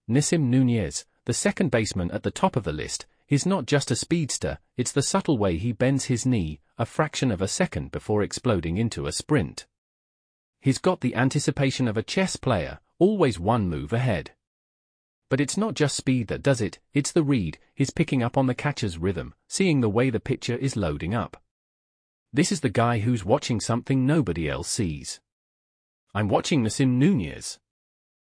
Nissim Nunez, the second baseman at the top of the list, is not just a speedster, it's the subtle way he bends his knee, a fraction of a second before exploding into a sprint. He's got the anticipation of a chess player, always one move ahead. But it's not just speed that does it, it's the read, his picking up on the catcher's rhythm, seeing the way the pitcher is loading up. This is the guy who's watching something nobody else sees. I'm watching Nissim Nunez.